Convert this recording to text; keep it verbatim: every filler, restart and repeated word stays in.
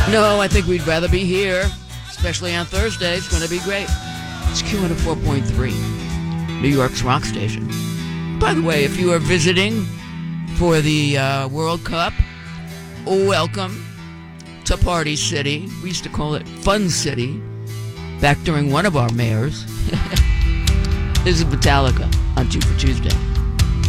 No, I think we'd rather be here, especially on Thursday. It's going to be great. It's Q one oh four point three, New York's rock station. By the way, if you are visiting for the uh, World Cup, welcome to Party City. We used to call it Fun City back during one of our mayors. This is Metallica on Two for Tuesday.